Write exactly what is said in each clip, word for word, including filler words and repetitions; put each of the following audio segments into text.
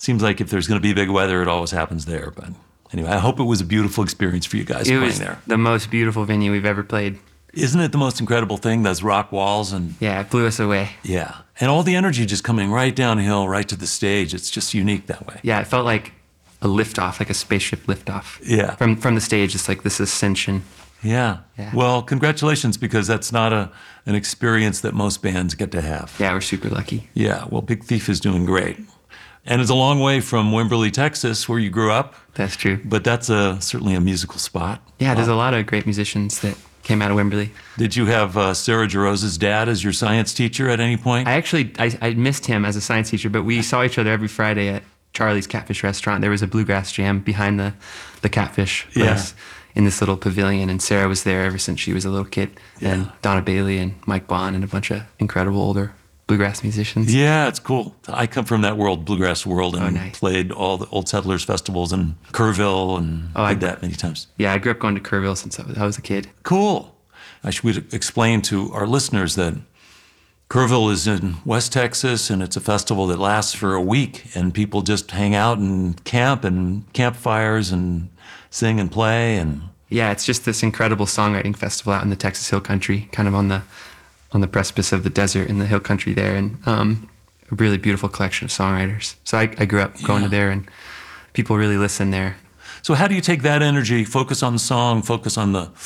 seems like if there's going to be big weather, it always happens there. But anyway, I hope it was a beautiful experience for you guys It playing was there. the most beautiful venue we've ever played. Isn't it the most incredible thing, those rock walls? And Yeah, it blew us away. yeah, and all the energy just coming right downhill, right to the stage. It's just unique that way. Yeah, it felt like a liftoff, like a spaceship liftoff. Yeah. From from the stage, it's like this ascension. Yeah. Yeah. Well, congratulations, because that's not a an experience that most bands get to have. Yeah, we're super lucky. Yeah. Well, Big Thief is doing great. And it's a long way from Wimberley, Texas, where you grew up. That's true. But that's a, certainly a musical spot. Yeah, there's a lot of great musicians that came out of Wimberley. Did you have uh, Sarah Jarosa's dad as your science teacher at any point? I actually, I, I missed him as a science teacher, but we saw each other every Friday at Charlie's Catfish Restaurant. There was a bluegrass jam behind the, the catfish place in this little pavilion, and Sarah was there ever since she was a little kid. Yeah. And Donna Bailey and Mike Bond and a bunch of incredible older bluegrass musicians. Yeah, it's cool. I come from that world, bluegrass world, and Oh, nice. played all the Old Settlers festivals in Kerrville and Oh, I- did that many times. Yeah, I grew up going to Kerrville since I was, I was a kid. Cool. I should explain to our listeners that Kerrville is in West Texas, and it's a festival that lasts for a week, and people just hang out and camp and campfires and sing and play. And Yeah, it's just this incredible songwriting festival out in the Texas Hill Country, kind of on the on the precipice of the desert in the hill country there, and um, a really beautiful collection of songwriters. So I, I grew up going Yeah. to there, and people really listen there. so how do you take that energy, focus on the song, focus on the,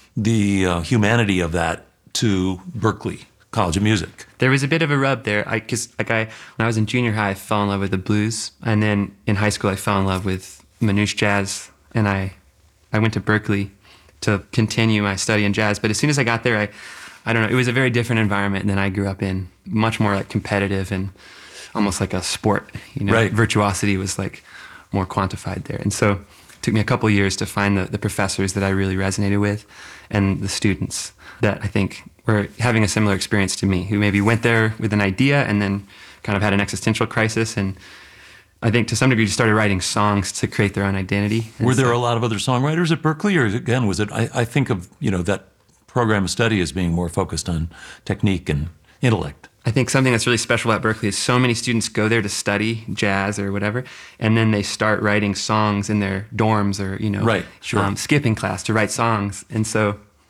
the uh, humanity of that, to Berklee College of Music? There was a bit of a rub there, I because like I when I was in junior high, I fell in love with the blues, and then in high school, I fell in love with Manouche jazz, and I I went to Berklee to continue my study in jazz. But as soon as I got there, I I don't know, it was a very different environment than I grew up in, much more like competitive and almost like a sport. You know, Right. virtuosity was like more quantified there, and so it took me a couple years to find the, the professors that I really resonated with, and the students that I think were having a similar experience to me, who maybe went there with an idea and then kind of had an existential crisis, and I think to some degree just started writing songs to create their own identity. And Were there so- a lot of other songwriters at Berklee, or again, was it, I, I think of, you know, that program of study as being more focused on technique and intellect. I think something that's really special about Berklee is so many students go there to study jazz or whatever, and then they start writing songs in their dorms or, you know, Right, sure. um, skipping class to write songs. And so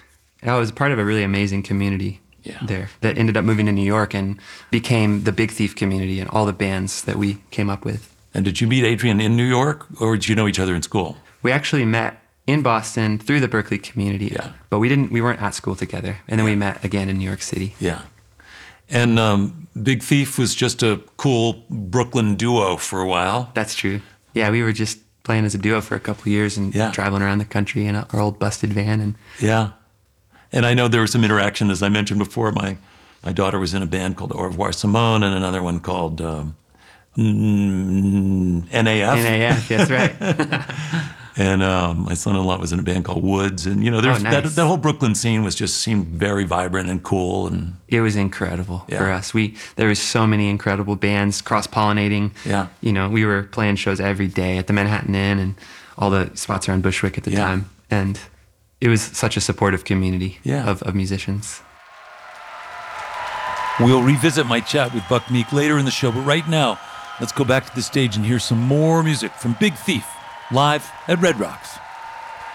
I was part of a really amazing community Yeah. there that ended up moving to New York and became the Big Thief community and all the bands that we came up with. And did you meet Adrian in New York, or did you know each other in school? We actually met in Boston through the Berklee community, Yeah. but we didn't. We weren't at school together, and then we met again in New York City. Yeah. And um, Big Thief was just a cool Brooklyn duo for a while. That's true. Yeah, we were just playing as a duo for a couple of years and Yeah. traveling around the country in our old busted van. And Yeah. And I know there was some interaction, as I mentioned before. My my daughter was in a band called Au revoir Simone, and another one called um, mm, N A F. N A F, that's right. And um, my son-in-law was in a band called Woods. And, you know, there's, Oh, that, nice. that whole Brooklyn scene was just seemed very vibrant and cool. And It was incredible Yeah. for us. We there was so many incredible bands cross pollinating. Yeah. You know, we were playing shows every day at the Manhattan Inn and all the spots around Bushwick at the Yeah. time. And it was such a supportive community Yeah. of, of musicians. we'll revisit my chat with Buck Meek later in the show. But right now, let's go back to the stage and hear some more music from Big Thief live at Red Rocks.